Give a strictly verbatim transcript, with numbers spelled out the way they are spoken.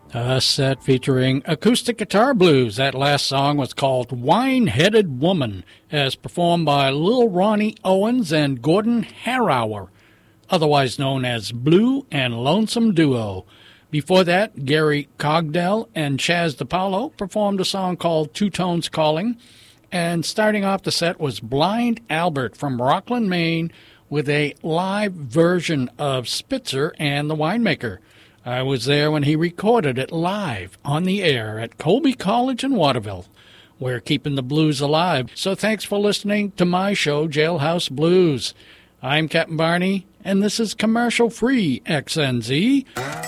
A set featuring acoustic guitar blues. That last song was called Wine-Headed Woman, as performed by Lil Ronnie Owens and Gordon Harrower, otherwise known as Blue and Lonesome Duo. Before that, Gary Cogdell and Chaz DePaulo performed a song called Two Tones Calling. And starting off the set was Blind Albert from Rockland, Maine, with a live version of Spitzer and the Winemaker. I was there when he recorded it live on the air at Colby College in Waterville. We're keeping the blues alive, so thanks for listening to my show, Jailhouse Blues. I'm Captain Barney, and this is commercial-free X N Z.